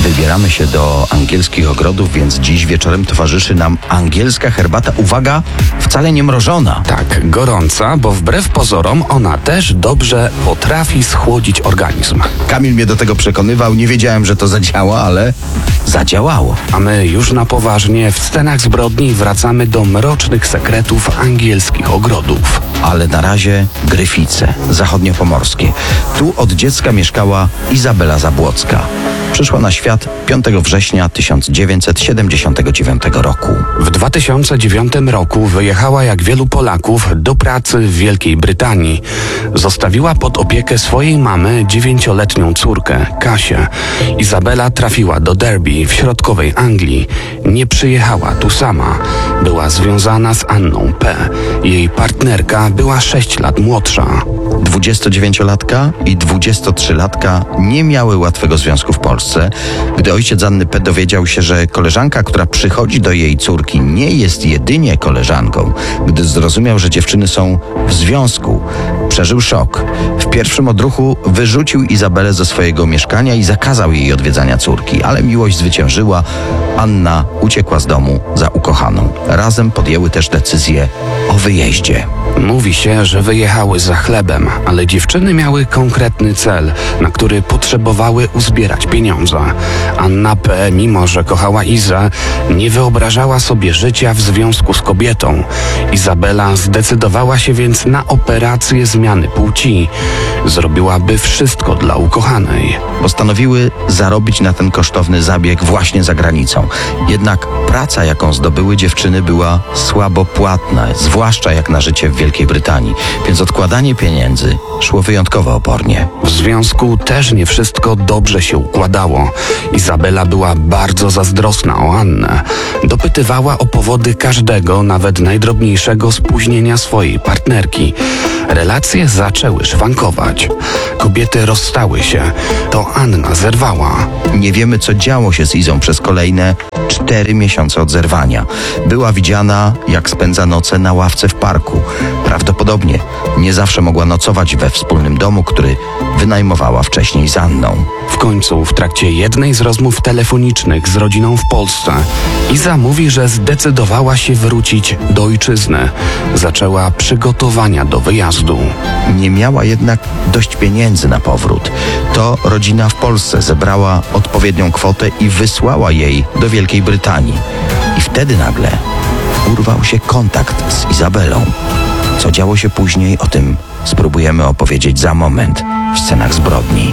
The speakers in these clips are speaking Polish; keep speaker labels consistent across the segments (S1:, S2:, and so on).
S1: Wybieramy się do angielskich ogrodów, więc dziś wieczorem towarzyszy nam angielska herbata. Uwaga, wcale nie mrożona.
S2: Tak, gorąca, bo wbrew pozorom ona też dobrze potrafi schłodzić organizm.
S1: Kamil mnie do tego przekonywał, nie wiedziałem, że to zadziała, ale zadziałało.
S2: A my już na poważnie w Scenach Zbrodni wracamy do mrocznych sekretów angielskich ogrodów.
S1: Ale na razie Gryfice, zachodniopomorskie. Tu od dziecka mieszkała Izabela Zabłocka. Przyszła na świat 5 września 1979 roku.
S2: W 2009 roku wyjechała jak wielu Polaków do pracy w Wielkiej Brytanii. Zostawiła pod opiekę swojej mamy 9-letnią córkę, Kasię. Izabela trafiła do Derby w środkowej Anglii. Nie przyjechała tu sama. Była związana z Anną P. Jej partnerka była 6 lat młodsza.
S1: 29-latka i 23-latka nie miały łatwego związku w Polsce. Gdy ojciec Anny P. dowiedział się, że koleżanka, która przychodzi do jej córki, nie jest jedynie koleżanką, gdy zrozumiał, że dziewczyny są w związku, przeżył szok. W pierwszym odruchu wyrzucił Izabelę ze swojego mieszkania i zakazał jej odwiedzania córki, ale miłość zwyciężyła. Anna uciekła z domu za ukochaną. Razem podjęły też decyzję o wyjeździe.
S2: Mówi się, że wyjechały za chlebem, ale dziewczyny miały konkretny cel, na który potrzebowały uzbierać pieniądze. Anna P., mimo że kochała Izę, nie wyobrażała sobie życia w związku z kobietą. Izabela zdecydowała się więc na operację zmiany płci. Zrobiłaby wszystko dla ukochanej.
S1: Postanowiły zarobić na ten kosztowny zabieg właśnie za granicą. Jednak praca, jaką zdobyły dziewczyny, była słabo płatna, zwłaszcza jak na życie w Wielkiej Brytanii, więc odkładanie pieniędzy szło wyjątkowo opornie.
S2: W związku też nie wszystko dobrze się układało. Izabela była bardzo zazdrosna o Annę. Dopytywała o powody każdego, nawet najdrobniejszego spóźnienia swojej partnerki. Relacje zaczęły szwankować. Kobiety rozstały się. To Anna zerwała.
S1: Nie wiemy, co działo się z Izą przez kolejne 4 miesiące od zerwania. Była widziana, jak spędza noce na ławce w parku. Prawdopodobnie nie zawsze mogła nocować we wspólnym domu, który wynajmowała wcześniej z Anną.
S2: W końcu, w trakcie jednej z rozmów telefonicznych z rodziną w Polsce, Iza mówi, że zdecydowała się wrócić do ojczyzny. Zaczęła przygotowania do wyjazdu.
S1: Nie miała jednak dość pieniędzy na powrót. To rodzina w Polsce zebrała odpowiednią kwotę i wysłała jej do Wielkiej Brytanii. I wtedy nagle urwał się kontakt z Izabelą. Co działo się później, o tym spróbujemy opowiedzieć za moment w Scenach Zbrodni.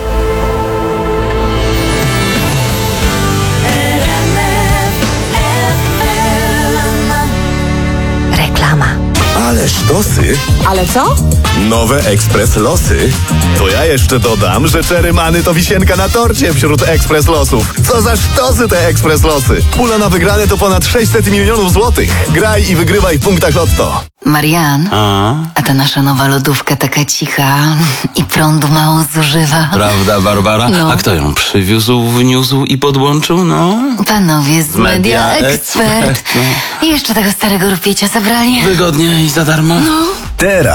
S3: Reklama.
S4: Ale sztosy!
S3: Ale co?
S4: Nowe Ekspres Losy. To ja jeszcze dodam, że Czerymany to wisienka na torcie wśród Ekspres Losów. Co za sztosy te Ekspres Losy! Pula na wygrane to ponad 600 milionów złotych. Graj i wygrywaj w punktach Lotto.
S3: Marian, a ta nasza nowa lodówka taka cicha i prądu mało zużywa.
S5: Prawda, Barbara?
S3: No.
S5: A kto ją przywiózł, wniósł i podłączył? No.
S3: Panowie z Media Expert. I jeszcze tego starego rupiecia zabrali.
S5: Wygodnie i za darmo?
S4: Teraz